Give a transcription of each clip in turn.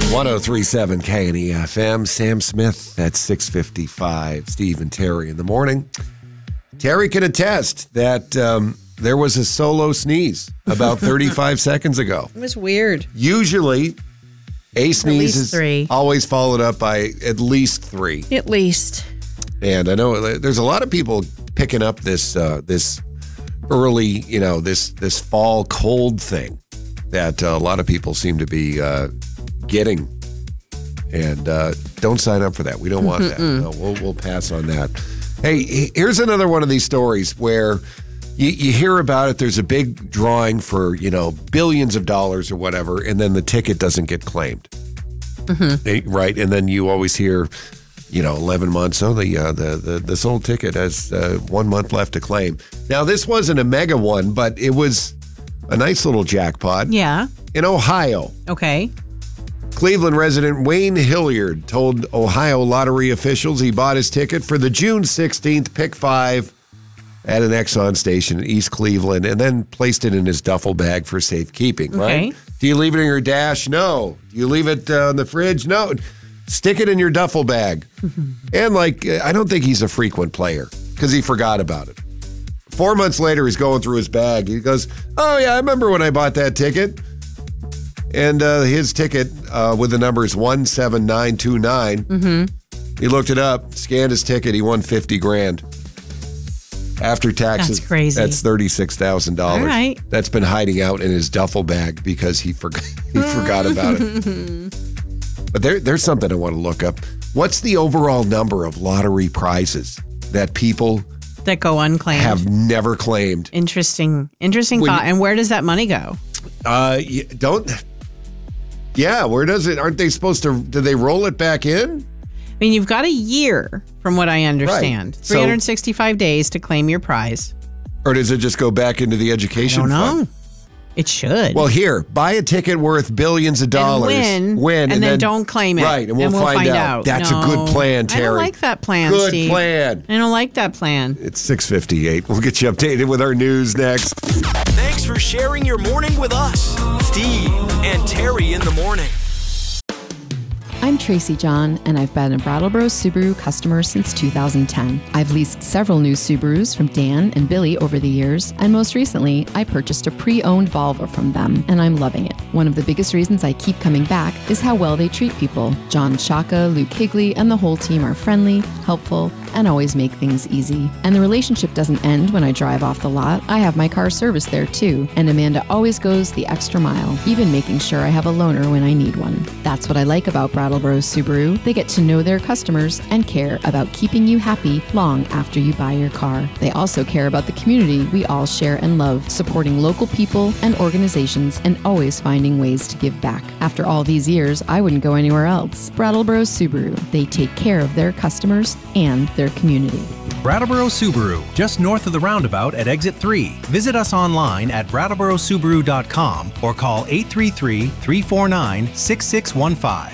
1037 KNEFM. Sam Smith at 6:55. Steve and Terry in the morning. Terry can attest that there was a solo sneeze about 35 seconds ago. It was weird. Usually, a sneeze is three. Always followed up by at least three. At least. And I know there's a lot of people picking up this this early, this fall cold thing that a lot of people seem to be getting. And don't sign up for that. We don't want that. No, we'll pass on that. Hey, here's another one of these stories where you hear about it. There's a big drawing for, billions of dollars or whatever, and then the ticket doesn't get claimed. Right? And then you always hear, 11 months. Oh, the sold ticket has 1 month left to claim. Now, this wasn't a mega one, but it was a nice little jackpot. Yeah. In Ohio. Okay. Cleveland resident Wayne Hilliard told Ohio lottery officials he bought his ticket for the June 16th Pick 5 at an Exxon station in East Cleveland and then placed it in his duffel bag for safekeeping, right? Do you leave it in your dash? No. Do you leave it in the fridge? No. Stick it in your duffel bag. And I don't think he's a frequent player because he forgot about it. 4 months later, he's going through his bag. He goes, oh, yeah, I remember when I bought that ticket. And his ticket with the numbers 17929. He looked it up, scanned his ticket. He won $50,000 after taxes. That's crazy. That's $36,000. All right. That's been hiding out in his duffel bag because he forgot about it. But there's something I want to look up. What's the overall number of lottery prizes that people that go unclaimed have never claimed? Interesting thought. And where does that money go? Yeah, where does it? Aren't they supposed to? Do they roll it back in? I mean, you've got a year, from what I understand. Right. 365 days to claim your prize. Or does it just go back into the education fund? I don't know. Fund? It should. Well, here, buy a ticket worth billions of dollars. Win, and then don't claim it. Right, and we'll find out. That's a good plan, Terry. I don't like that plan, Steve. Good plan. I don't like that plan. It's 6:58. We'll get you updated with our news next. Thanks for sharing your morning with us. Steve and Terry in the morning. I'm Tracy John, and I've been a Brattleboro Subaru customer since 2010. I've leased several new Subarus from Dan and Billy over the years, and most recently, I purchased a pre-owned Volvo from them, and I'm loving it. One of the biggest reasons I keep coming back is how well they treat people. John Shaka, Luke Higley, and the whole team are friendly, helpful, and always make things easy. And the relationship doesn't end when I drive off the lot. I have my car serviced there too, and Amanda always goes the extra mile, even making sure I have a loaner when I need one. That's what I like about Brattleboro Subaru. They get to know their customers and care about keeping you happy long after you buy your car. They also care about the community we all share and love, supporting local people and organizations and always finding ways to give back. After all these years, I wouldn't go anywhere else. Brattleboro Subaru. They take care of their customers and their community. Brattleboro Subaru, just north of the roundabout at Exit 3. Visit us online at brattleborosubaru.com or call 833-349-6615.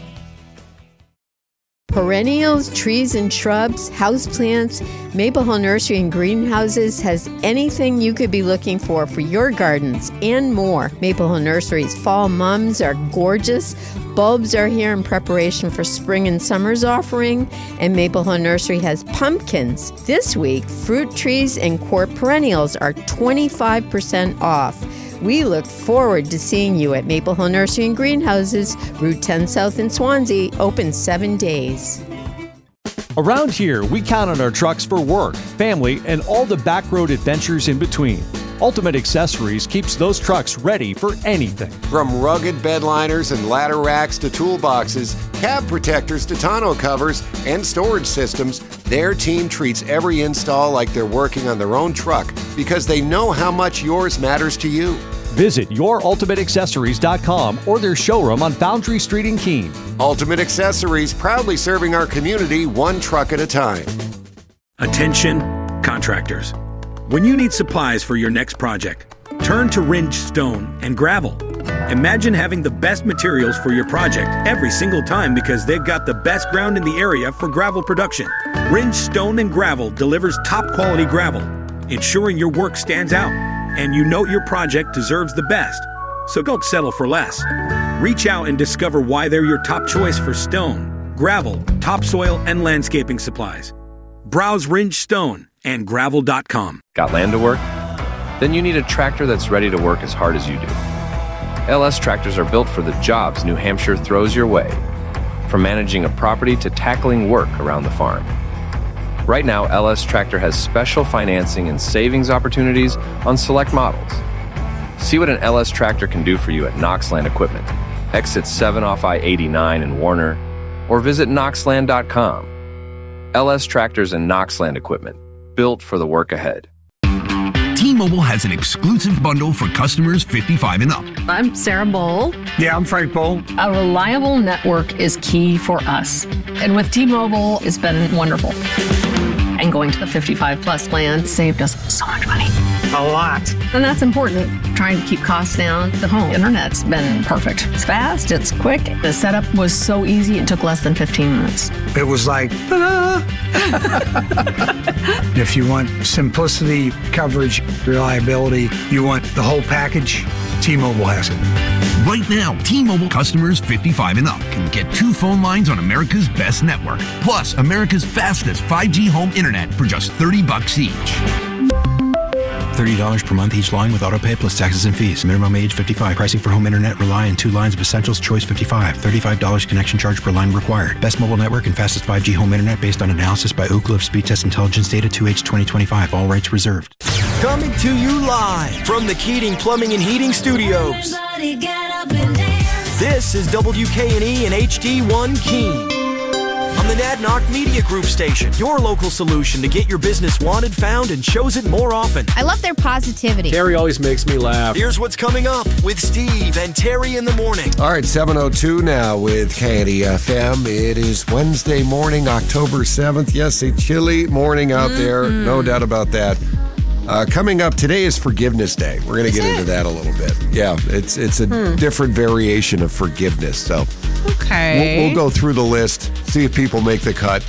Perennials, trees and shrubs, houseplants, Maple Hill Nursery and Greenhouses has anything you could be looking for your gardens and more. Maple Hill Nursery's fall mums are gorgeous. Bulbs are here in preparation for spring and summer's offering, and Maple Hill Nursery has pumpkins. This week, fruit trees and court perennials are 25% off. We look forward to seeing you at Maple Hill Nursery and Greenhouses, Route 10 South in Swansea, open 7 days. Around here, we count on our trucks for work, family, and all the back road adventures in between. Ultimate Accessories keeps those trucks ready for anything. From rugged bed liners and ladder racks to toolboxes, cab protectors to tonneau covers, and storage systems, their team treats every install like they're working on their own truck because they know how much yours matters to you. Visit yourultimateaccessories.com or their showroom on Foundry Street in Keene. Ultimate Accessories, proudly serving our community one truck at a time. Attention, contractors. When you need supplies for your next project, turn to Ringe Stone and Gravel. Imagine having the best materials for your project every single time because they've got the best ground in the area for gravel production. Ringe Stone and Gravel delivers top quality gravel, ensuring your work stands out and you know your project deserves the best. So don't settle for less. Reach out and discover why they're your top choice for stone, gravel, topsoil, and landscaping supplies. Browse Ringe Stone and gravel.com. Got land to work? Then you need a tractor that's ready to work as hard as you do. LS tractors are built for the jobs New Hampshire throws your way, from managing a property to tackling work around the farm. Right now, LS Tractor has special financing and savings opportunities on select models. See what an LS Tractor can do for you at Knoxland Equipment, exit 7 off I-89 in Warner, or visit knoxland.com. LS Tractors and Knoxland Equipment, built for the work ahead. T-Mobile has an exclusive bundle for customers 55 and up. I'm Sarah Bowl. Yeah, I'm Frank Bowl. A reliable network is key for us. And with T-Mobile, it's been wonderful. And going to the 55 plus plan saved us so much money. A lot. And that's important. Trying to keep costs down. The home internet's been perfect. It's fast, it's quick. The setup was so easy, it took less than 15 minutes. It was like, ta-da! If you want simplicity, coverage, reliability, you want the whole package, T-Mobile has it. Right now, T-Mobile customers 55 and up can get 2 phone lines on America's best network, plus America's fastest 5G home internet for just $30 each. $30 per month each line with autopay plus taxes and fees. Minimum age 55. Pricing for home internet rely on 2 lines of Essentials Choice 55. $35 connection charge per line required. Best mobile network and fastest 5G home internet based on analysis by Ookla of Speed Test Intelligence Data 2H 2025. All rights reserved. Coming to you live from the Keating Plumbing and Heating Studios. This is WKNE and HD1 Keene. On the Nadnock Media Group station, your local solution to get your business wanted, found, and chosen more often. I love their positivity. Terry always makes me laugh. Here's what's coming up with Steve and Terry in the morning. All right, 7:02 now with Candy FM. It is Wednesday morning, October 7th. Yes, a chilly morning out there. No doubt about that. Coming up today is Forgiveness Day. We're going to get into that a little bit. Yeah, it's a different variation of forgiveness. So okay, we'll go through the list, see if people make the cut.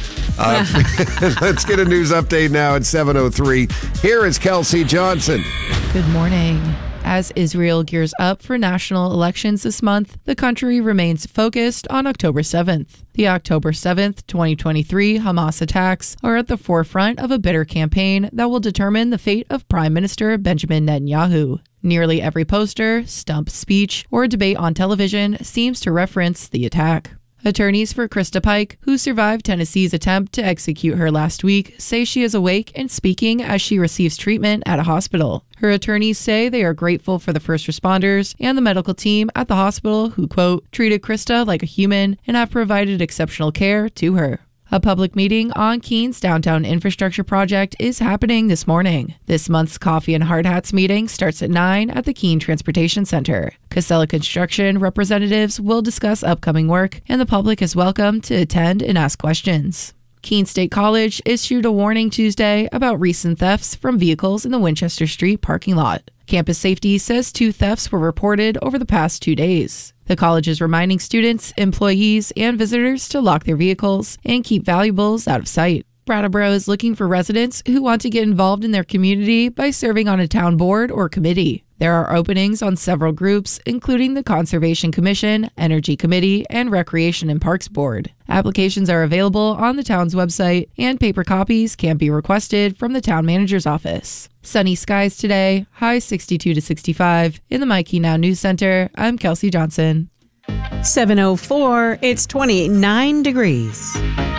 Let's get a news update now at 7:03. Here is Kelsey Johnson. Good morning. As Israel gears up for national elections this month, the country remains focused on October 7th. The October 7th, 2023 Hamas attacks are at the forefront of a bitter campaign that will determine the fate of Prime Minister Benjamin Netanyahu. Nearly every poster, stump speech, or debate on television seems to reference the attack. Attorneys for Krista Pike, who survived Tennessee's attempt to execute her last week, say she is awake and speaking as she receives treatment at a hospital. Her attorneys say they are grateful for the first responders and the medical team at the hospital who, quote, treated Krista like a human and have provided exceptional care to her. A public meeting on Keene's downtown infrastructure project is happening this morning. This month's Coffee and Hard Hats meeting starts at 9 at the Keene Transportation Center. Casella Construction representatives will discuss upcoming work, and the public is welcome to attend and ask questions. Keene State College issued a warning Tuesday about recent thefts from vehicles in the Winchester Street parking lot. Campus Safety says 2 thefts were reported over the past 2 days. The college is reminding students, employees, and visitors to lock their vehicles and keep valuables out of sight. Brattleboro is looking for residents who want to get involved in their community by serving on a town board or committee. There are openings on several groups, including the Conservation Commission, Energy Committee, and Recreation and Parks Board. Applications are available on the town's website, and paper copies can be requested from the town manager's office. Sunny skies today, high 62 to 65. In the Mikey Now News Center, I'm Kelsey Johnson. 7:04, it's 29 degrees.